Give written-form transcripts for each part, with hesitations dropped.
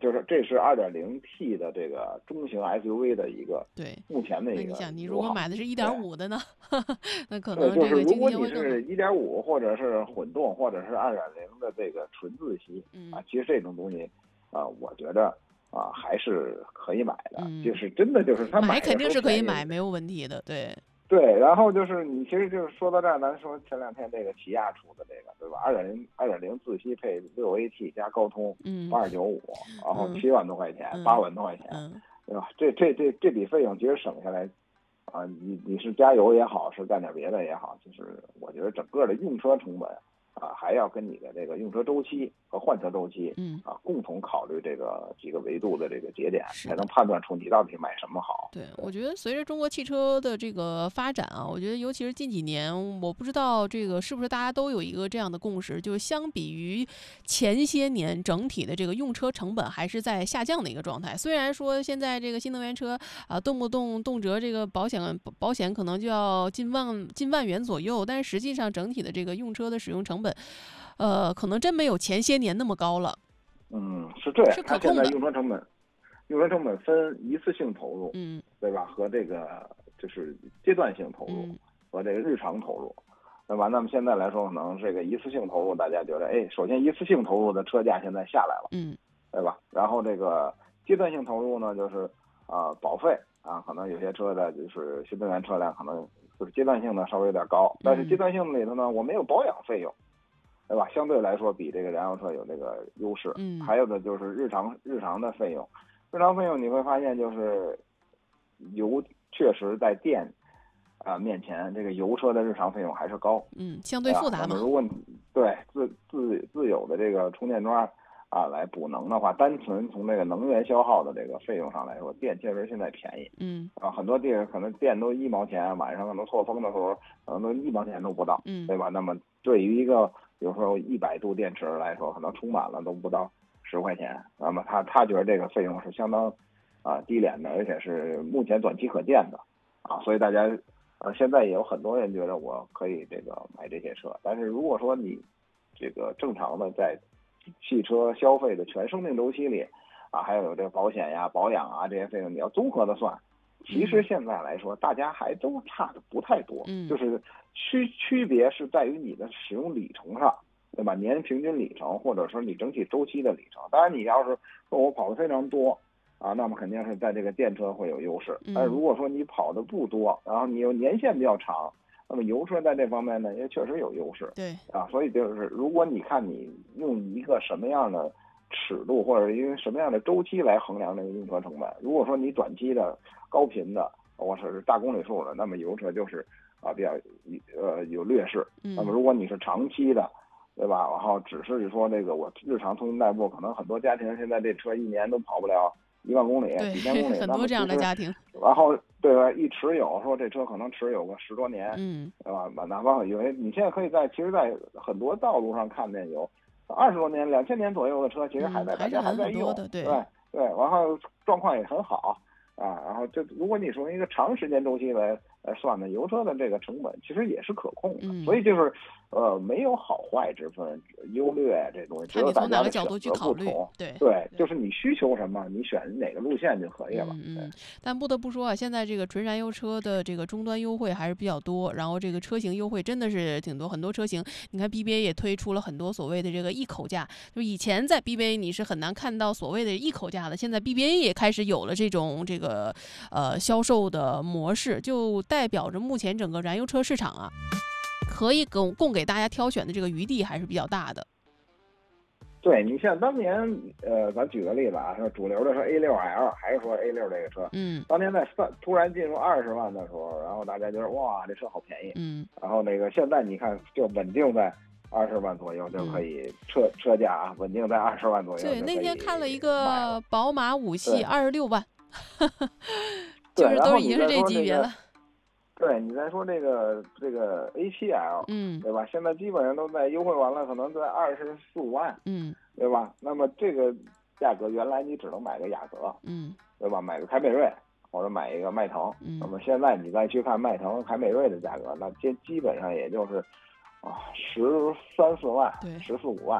就是这是 2.0T 的这个中型 SUV 的一个目前的一个。 那你想，你如果买的是1.5的呢？那可能这个如果你是1.5或者是混动或者是2.0的这个纯自吸其实这种东西我觉得还是可以买的，就是真的就是他买肯定是可以买，没有问题的，对。 对，然后就是你其实就是说到这儿，咱说前2天这个起亚出的这个，对吧？2.0自吸配6AT 加高通，8295，然后7万多块钱，8万多块钱，对吧？这笔费用其实省下来，你是加油也好，是干点别的也好，就是我觉得整个的用车成本还要跟你的这个用车周期和换车周期，共同考虑这个几个维度的这个节点，才能判断出你到底买什么好。 对，我觉得随着中国汽车的这个发展我觉得尤其是近几年，我不知道这个是不是大家都有一个这样的共识，就是相比于前些年，整体的这个用车成本还是在下降的一个状态。虽然说现在这个新能源车动不动动辄这个保险可能就要近万元左右，但是实际上整体的这个用车的使用成本可能真没有前些年那么高了。 是这样， 是可控的。 它现在用车成本分一次性投入，对吧？和这个就是阶段性投入和这个日常投入，对吧？那么现在来说，可能这个一次性投入，大家觉得，首先一次性投入的车价现在下来了，对吧？然后这个阶段性投入呢，就是保费可能有些车的就是新能源车辆可能就是阶段性的稍微有点高，但是阶段性里头呢，我没有保养费用。对吧？相对来说比这个燃油车有这个优势。还有的就是日常的费用，日常费用你会发现就是油确实在电面前，这个油车的日常费用还是高。 相对复杂嘛。 那么如果你对自有的这个充电桩来补能的话，单纯从这个能源消耗的这个费用上来说，电确实现在便宜。很多地方可能电都1毛钱，晚上可能错峰的时候可能都1毛钱都不到，对吧？那么对于一个比如说100度电池来说，可能充满了都不到10块钱，那么他觉得这个费用是相当低廉的，而且是目前短期可见的所以大家现在也有很多人觉得我可以这个买这些车，但是如果说你这个正常的在汽车消费的全生命周期里还有这个保险呀、保养这些费用，你要综合的算，其实现在来说大家还都差的不太多，就是区别是在于你的使用里程上，对吧？年平均里程或者说你整体周期的里程。当然你要是说我跑的非常多那么肯定是在这个电车会有优势，但是如果说你跑的不多，然后你有年限比较长，那么油车在这方面呢也确实有优势。 对所以就是如果你看你用一个什么样的尺度或者因为什么样的周期来衡量这个用车成本，如果说你短期的高频的或者是大公里数的，那么油车就是比较有劣势。那么如果你是长期的，对吧？然后只是说这个我日常通勤代步，可能很多家庭现在这车1年都跑不了1万公里、几千公里， 很多这样的家庭。 然后对吧？一持有说这车可能持有个10多年，对吧？哪怕因为你现在可以其实在很多道路上看见有20多年、2000年左右的车，其实大家还在用，对，然后状况也很好然后如果你从一个长时间周期来算呢，油车的这个成本其实也是可控的，所以就是没有好坏之分、优劣这东西，只有大家的选择不同。对，就是你需求什么，你选哪个路线就可以了。 但不得不说现在这个纯燃油车的这个终端优惠还是比较多，然后这个车型优惠真的是挺多，很多车型你看 BBA 也推出了很多所谓的这个一口价，就以前在 BBA 你是很难看到所谓的一口价的，现在 BBA 也开始有了这种销售的模式，就代表着目前整个燃油车市场可以供给大家挑选的这个余地还是比较大的。 对，你像当年咱举个例子说主流的是 A6L 还是说 A6 这个车，当年在突然进入20万的时候，然后大家觉得哇这车好便宜，然后现在你看就稳定在20万左右就可以车价稳定在20万左右。 对，那天看了一个宝马5系26万，就是都已经是这级别了。 对，你再说这个 A7L，对吧？现在基本上都在优惠完了，可能在24、25万，对吧？那么这个价格原来你只能买个雅阁，对吧？买个凯美瑞或者买一个迈腾，那么现在你再去看迈腾、凯美瑞的价格，那基本上也就是13、14万、14、15万，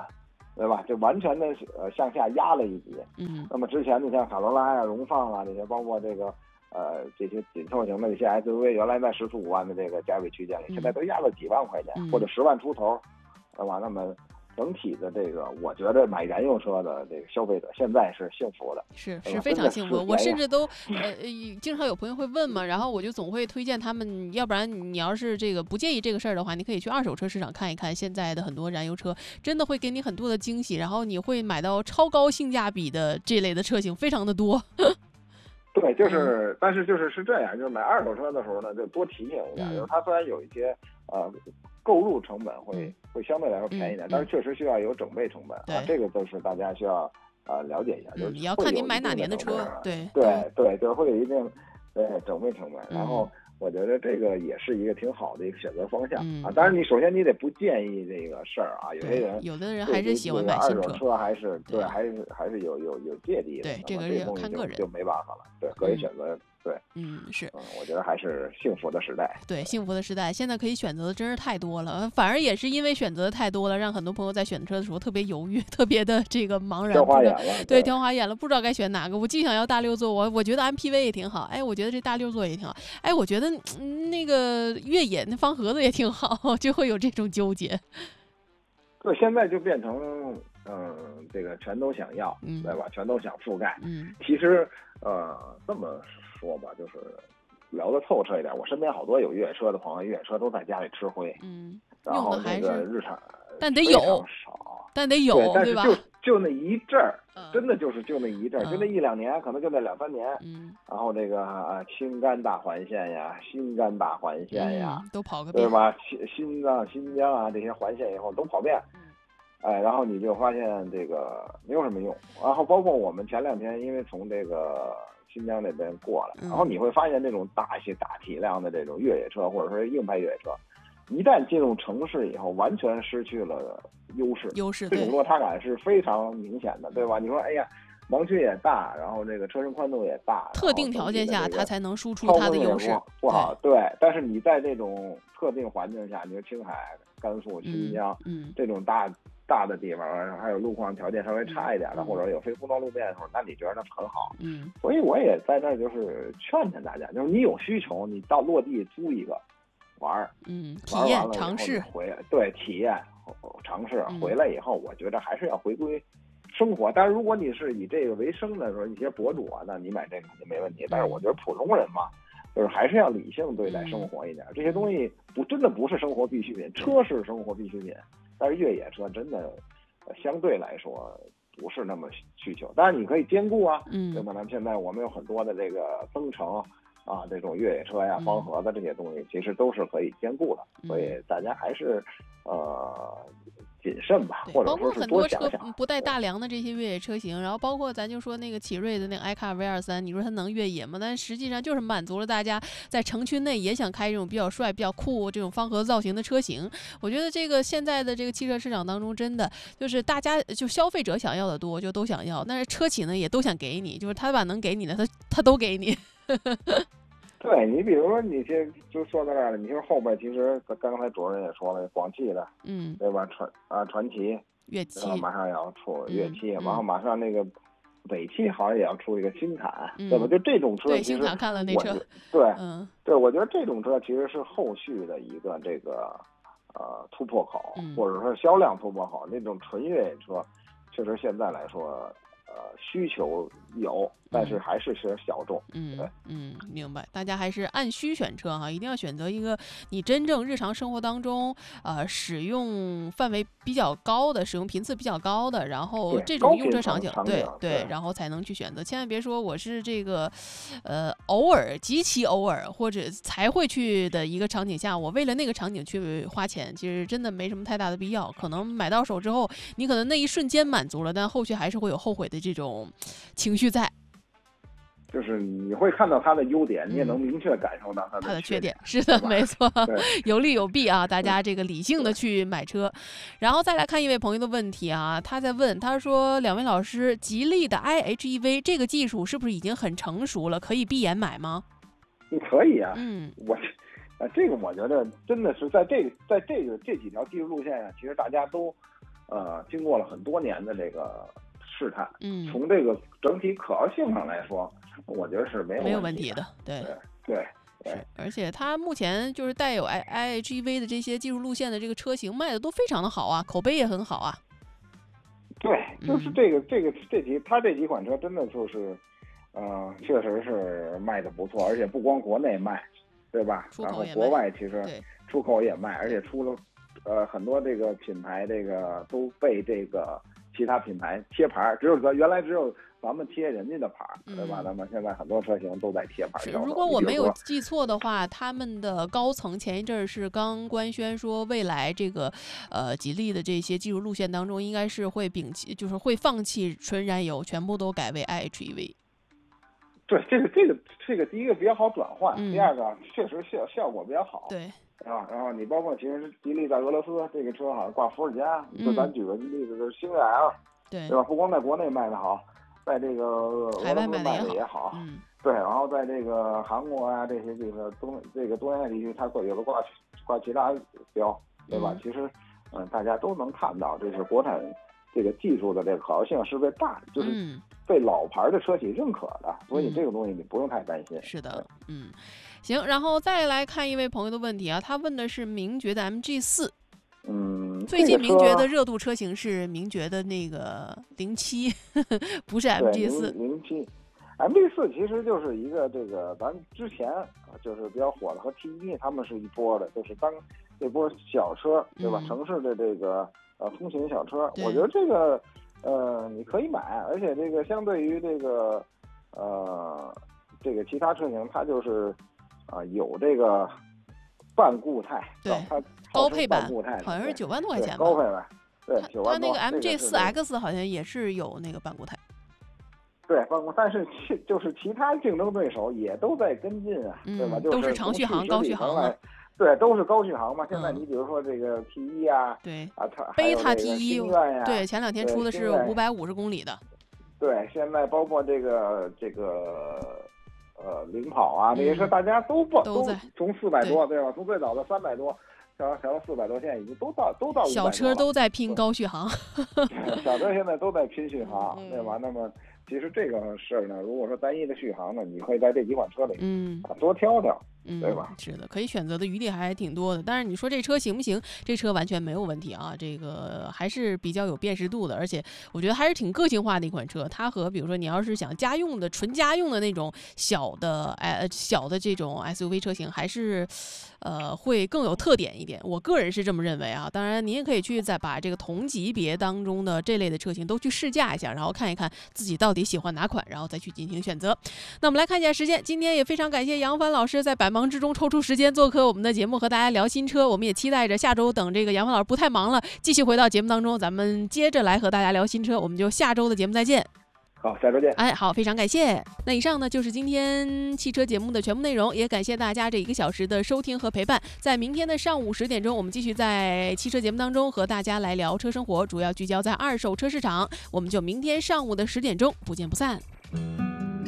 对吧？就完全的向下压了一级。那么之前你像卡罗拉呀、荣放啊这些，包括这个这些紧凑型的这些 SUV， 原来在15万的这个价位区间里，现在都压到几万块钱，或者10万出头，对吧？那么整体的这个，我觉得买燃油车的这个消费者现在是幸福的， 是非常幸福。我甚至都经常有朋友会问嘛，然后我就总会推荐他们，要不然你要是这个不介意这个事儿的话，你可以去二手车市场看一看，现在的很多燃油车真的会给你很多的惊喜，然后你会买到超高性价比的这类的车型，非常的多。 对，就是，但是是这样，就是买二手车的时候呢，就多提醒一下，就是它虽然有一些购入成本会相对来说便宜点，但是确实需要有整备成本啊，这个都是大家需要了解一下，就是你要看您买哪年的车，对， 就是会有一定整备成本，然后我觉得这个也是一个挺好的一个选择方向啊。当然，你首先你得不建议这个事儿啊，有的人还是喜欢买新二手车，还是还是有芥蒂的。 对，这个东西看个人就没办法了。对，个人选择。对， 是， 我觉得还是幸福的时代。 对，幸福的时代，现在可以选择的真是太多了，反而也是因为选择的太多了，让很多朋友在选车的时候特别犹豫，特别的这个茫然， 挑花眼了。 对，挑花眼了，不知道该选哪个。我既想要大6座，我觉得 MPV 也挺好，哎，我觉得这大6座也挺好，哎，我觉得那个越野那方盒子也挺好，就会有这种纠结。 对，现在就变成这个全都想要，对吧？全都想覆盖。其实这么说吧，就是聊得透彻一点，我身边好多有越野车的朋友，越野车都在家里吃灰，然后那个日常但得有少， 但得有， 但是吧？ 就那一阵儿，真的就那一阵儿，就那1-2年，可能就那2-3年，然后这个青甘大环线呀、新甘大环线呀， 都跑个遍， 对吧？新疆啊这些环线以后都跑遍。然后你就发现这个没有什么用，然后包括我们前2天因为从这个新疆那边过来，然后你会发现这种大体量的这种越野车或者说硬派越野车，一旦进入城市以后，完全失去了优势，这种落差感是非常明显的，对吧？你说，哎呀，盲区也大，然后这个车身宽度也大， 特定条件下它才能输出它的优势， 不好，对。但是你在这种特定环境下，你说青海、甘肃、新疆，这种大的地方，还有路况条件稍微差一点的，或者有非铺装路面的时候，那你觉得那很好。所以我也在那就是劝大家，就是你有需求，你到落地租一个玩儿， 体验尝试， 体验尝试回来以后，我觉得还是要回归生活。但是如果你是以这个为生的时候，一些博主啊，那你买这个肯定没问题。但是我觉得普通人嘛，就是还是要理性对待生活一点。这些东西真的不是生活必需品，车是生活必需品。但是越野车真的相对来说不是那么需求，当然你可以兼顾啊，对吧？那现在我们有很多的这个增程啊，这种越野车呀、方盒子这些东西，其实都是可以兼顾的，所以大家还是谨慎吧，或者说是多想想。 包括很多车不带大梁的这些越野车型，然后包括咱就说那个启锐的那个 iCar V23，你说它能越野吗？但实际上就是满足了大家在城区内也想开这种比较帅、比较酷这种方盒造型的车型。我觉得这个现在的这个汽车市场当中，真的就是大家就消费者想要的多，就都想要，但是车企呢也都想给你，就是他把能给你的他都给你。 对，你比如说你就说到这儿了，你说后边其实刚才主任也说了，广汽的，对吧？传祺、 粤 7 马上也要出粤7，然后马上那个北汽好像也要出一个新坎，对吧？就这种车， 对，新坎看了那车， 对，我觉得这种车其实是后续的一个这个突破口，或者说销量突破口。那种纯越野车，确实现在来说，需求有，但是还是小众。 明白。大家还是按需选车哈，一定要选择一个你真正日常生活当中使用范围比较高的、使用频次比较高的，然后这种用车场景，对，然后才能去选择。千万别说我是这个偶尔、极其偶尔或者才会去的一个场景下，我为了那个场景去花钱，其实真的没什么太大的必要。可能买到手之后，你可能那一瞬间满足了，但后续还是会有后悔的这种情绪在。 就是你会看到它的优点，你也能明确感受到它的缺点。是的，没错，有利有弊啊，大家这个理性的去买车。然后再来看一位朋友的问题啊，他在问，他说2位老师，吉利的 iHEV 这个技术是不是已经很成熟了，可以闭眼买吗？ 你可以啊，这个我觉得真的是在这几条技术路线上，其实大家都经过了很多年的这个试探，从这个整体可靠性上来说，我觉得是没有问题的。对。 而且它目前就是带有 iHEV 的这些技术路线的这个车型卖的都非常的好啊，口碑也很好啊。 对，就是它这几款车真的就是，确实是卖的不错，而且不光国内卖，对吧？然后国外其实出口也卖，而且出了很多这个品牌这个都被这个其他品牌贴牌，原来只有咱们贴人家的牌，对吧？那么现在很多车型都在贴牌。 如果我没有记错的话，他们的高层前一阵是刚官宣说，未来这个吉利的这些技术路线当中，应该是会就是会放弃纯燃油，全部都改为 iHEV。 对，这个第一个比较好转换，第二个确实效果比较好。 对。 然后你包括其实吉利在俄罗斯这个车好像挂伏尔加，就咱举个例子，就是星越 L， 对吧？不光在国内卖的好，在这个俄罗斯卖的也好，对，然后在这个韩国啊这些地方东南亚地区，它有的挂其他标，对吧？其实大家都能看到，这是国产这个技术的这个可靠性是被就是被老牌的车企认可的，所以这个东西你不用太担心。 是的，行，然后再来看一位朋友的问题啊，他问的是名爵的 MG4。最近名爵的热度车型是名爵的那个07，不是 MG4。 MG4 其实就是一个这个咱之前就是比较火的和 T1他们是一波的，就是当这波小车，对吧？城市的这个通勤小车，我觉得这个你可以买，而且这个相对于这个其他车型，它就是有这个半固态， 对， 它高配版固态好像是9万多块钱吧， 高配版，对，9万多。 它那个 MG4X 好像也是有那个半固态。 对，但是就是其他竞争对手也都在跟进啊，对吧？ 都是长续航、高续航啊。 对，都是高续航嘛。现在你比如说这个 T1啊， 对贝塔 T1，对，前2天出的是550公里的。 对，现在包括这个领跑啊，这些车大家都从400多，对吧？从最早的300多调到400多，现在已经都到500多。 小车都在拼高续航。 小车现在都在拼续航，对吧？那么其实这个事儿呢，如果说单一的续航呢，你可以在这几款车里多挑挑。对吧？ 是的，可以选择的余地还挺多的。但是你说这车行不行？这车完全没有问题啊，这个还是比较有辨识度的，而且我觉得还是挺个性化的一款车。它和比如说你要是想纯家用的那种小的这种 SUV 车型，还是会更有特点一点。我个人是这么认为啊。当然，您也可以去再把这个同级别当中的这类的车型都去试驾一下，然后看一看自己到底喜欢哪款，然后再去进行选择。那我们来看一下时间，今天也非常感谢杨帆老师在百忙之中抽出时间做客我们的节目，和大家聊新车。我们也期待着下周等这个杨帆老师不太忙了，继续回到节目当中，咱们接着来和大家聊新车。我们就下周的节目再见。 好，下周见。 好，非常感谢。那以上呢就是今天汽车节目的全部内容，也感谢大家这1个小时的收听和陪伴。在明天的上午10点钟，我们继续在汽车节目当中和大家来聊车生活，主要聚焦在二手车市场。我们就明天上午的10点钟不见不散。